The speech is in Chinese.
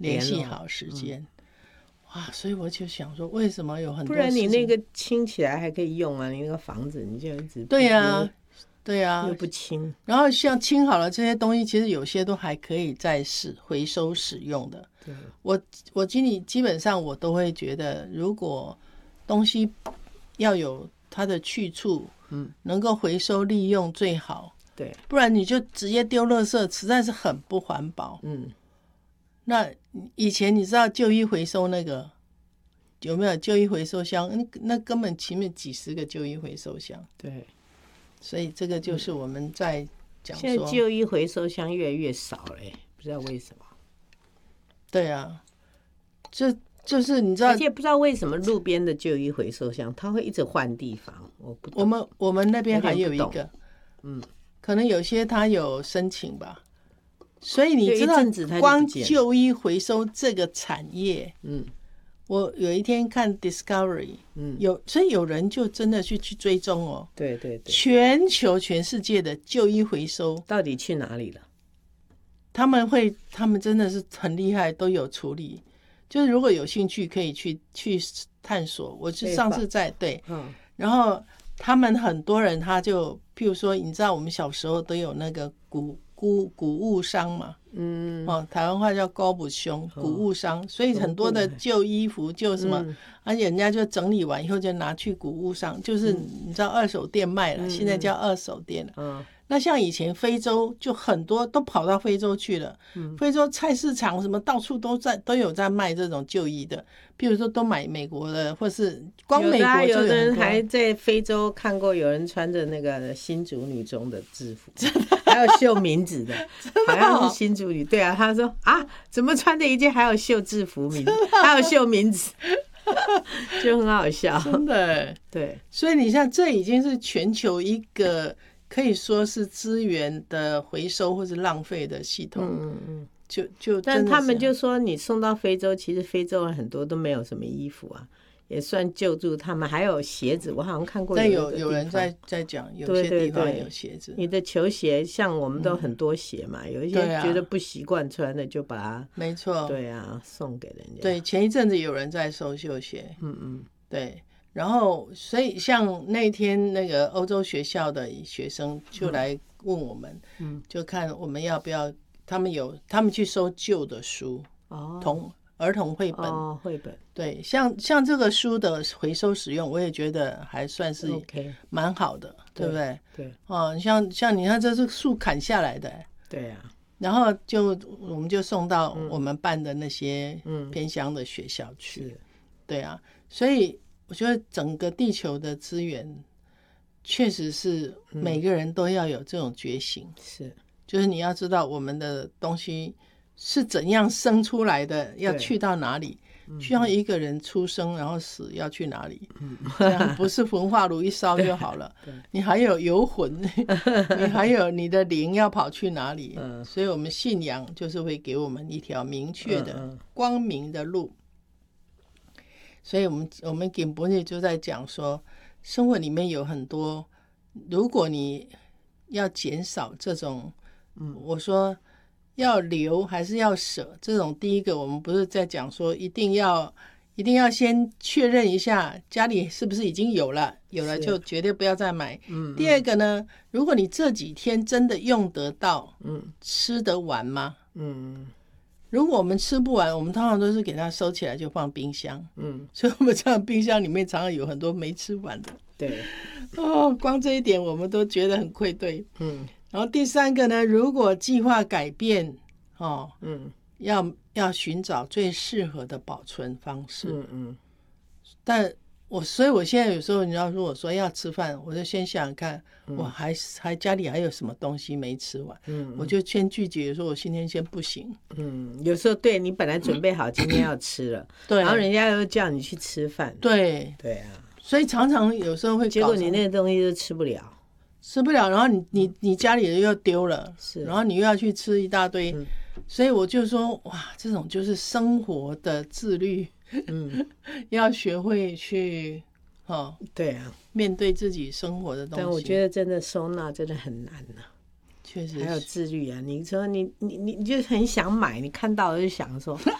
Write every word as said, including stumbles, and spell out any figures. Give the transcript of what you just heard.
联系好时间。嗯哇，所以我就想说，为什么有很多不然你那个清起来还可以用啊？你那个房子你就一直对呀、啊，对呀、啊， 又不清。 然后像清好了这些东西，其实有些都还可以再使回收使用的。 对， 我我经理基本上我都会觉得，如果东西要有它的去处，嗯，能够回收利用最好。 对， 不然你就直接丢垃圾，实在是很不环保。 嗯。 那以前你知道旧衣回收那个有没有旧衣回收箱？那那根本前面几十个旧衣回收箱。 对， 所以这个就是我们在讲说， 现在旧衣回收箱越来越少了，不知道为什么。 对啊，这就是你知道， 而且不知道为什么路边的旧衣回收箱它会一直换地方，我不懂。 我们我们那边还有一个，嗯，可能有些他有申请吧。所以你知道，光旧衣回收这个产业，嗯，我有一天看 Discovery， 嗯，有，所以有人就真的去去追踪哦， 对对对， 全球全世界的旧衣回收到底去哪里了？ 他们会，他们真的是很厉害，都有处理。就是如果有兴趣，可以去去探索。我是上次在对，嗯，然后他们很多人他就，譬如说，你知道我们小时候都有那个古。谷谷物商嘛，嗯，哦，台湾话叫高补胸，谷物商，所以很多的旧衣服旧什么，嗯、而且人家就整理完以后就拿去谷物商，就是你知道二手店卖了，嗯、现在叫二手店了。嗯，那像以前非洲就很多都跑到非洲去了，嗯、非洲菜市场什么到处都在都有在卖这种旧衣的，比如说都买美国的，或是光美国就有很多。 有的人还在非洲看过有人穿着那个新竹女中的制服，还有绣名字的，好像是新竹女。对啊，他说啊，怎么穿着一件还有绣制服名字，还有绣名字，就很好笑。 真的， 对。 所以你像这已经是全球一个可以说是资源的回收或是浪费的系统。嗯嗯。就就但他们就说，你送到非洲，其实非洲人很多都没有什么衣服啊。也算救助他们，还有鞋子，我好像看过有有有人在在讲，有些地方有鞋子。 对对对，你的球鞋，像我们都很多鞋嘛，嗯、有一些觉得不习惯穿的，就把它， 没错， 对啊，送给人家。 对，前一阵子有人在收旧鞋，嗯嗯，对，然后所以像那天那个欧洲学校的学生就来问我们，嗯，就看我们要不要，他们有他们去收旧的书，哦，同。儿童绘本， 哦，绘本， 对，像像这个书的回收使用，我也觉得还算是蛮好的， okay, 对不对？ 对， 哦，像像你看，这是树砍下来的， 对啊， 然后就我们就送到我们办的那些偏乡的学校去，嗯、对啊，所以我觉得整个地球的资源确实是每个人都要有这种觉醒， 嗯、是， 就是你要知道我们的东西是怎样生出来的，要去到哪里，就像一个人出生然后死要去哪里，嗯、这样不是焚化炉一烧就好了，你还有游魂，你还有你的灵要跑去哪里，嗯、所以我们信仰就是会给我们一条明确的光明的路。所以我们我们给博士就在讲说，生活里面有很多，如果你要减少这种，嗯，我说要留还是要舍，这种第一个我们不是在讲说一定要一定要先确认一下家里是不是已经有了，有了就绝对不要再买。嗯，第二个呢，如果你这几天真的用得到，嗯，吃得完吗？嗯，如果我们吃不完，我们通常都是给它收起来就放冰箱。嗯，所以我们这样冰箱里面常常有很多没吃完的。 对， 哦，光这一点我们都觉得很愧对。嗯。然后第三个呢，如果计划改变，哦，嗯，要要寻找最适合的保存方式，嗯嗯。但我所以，我现在有时候，你知道，如果说要吃饭，我就先想想看，嗯、我还还家里还有什么东西没吃完，嗯，我就先拒绝，说我今天先不行。 嗯，有时候对你本来准备好今天要吃了，对，然后人家又叫你去吃饭， 对对啊， 所以常常有时候会搞， 结果你那个东西都吃不了。 吃不了，然后你你你家里又丢了，是，然后你又要去吃一大堆，嗯、所以我就说，哇，这种就是生活的自律，嗯，要学会去，哦， 对啊， 面对自己生活的东西。 但我觉得真的收纳真的很难啊， 确实还有自律啊。你说你你你你就很想买，你看到了就想说，